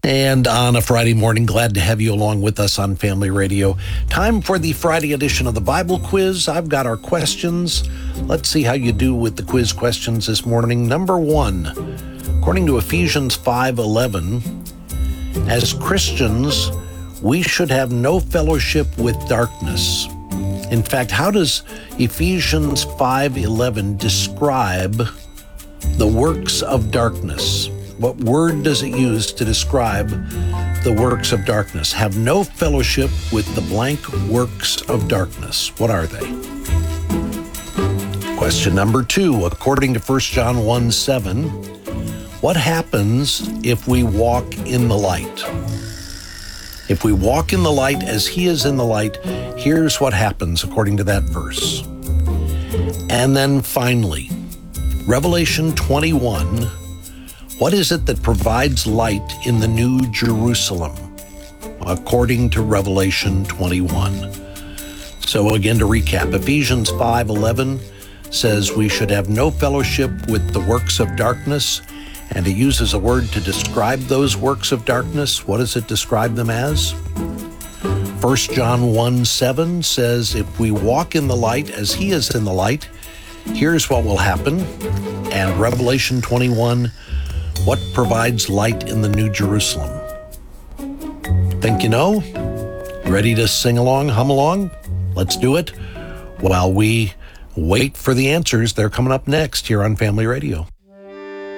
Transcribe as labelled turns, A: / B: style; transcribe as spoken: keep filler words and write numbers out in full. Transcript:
A: And on a Friday morning, glad to have you along with us on Family Radio. Time for the Friday edition of the Bible Quiz. I've got our questions. Let's see how you do with the quiz questions this morning. Number one, according to Ephesians five eleven, as Christians, we should have no fellowship with darkness. In fact, how does Ephesians five eleven describe the works of darkness? What word does it use to describe the works of darkness? Have no fellowship with the blank works of darkness. What are they? Question number two, according to First John one seven, what happens if we walk in the light? If we walk in the light as he is in the light, here's what happens according to that verse. And then finally, Revelation twenty-one, what is it that provides light in the New Jerusalem? According to Revelation twenty-one. So again, to recap, Ephesians five eleven says we should have no fellowship with the works of darkness, and it uses a word to describe those works of darkness. What does it describe them as? First John one seven says if we walk in the light as he is in the light, here's what will happen. And Revelation twenty-one, what provides light in the New Jerusalem? Think you know? Ready to sing along, hum along? Let's do it while we wait for the answers. They're coming up next here on Family Radio.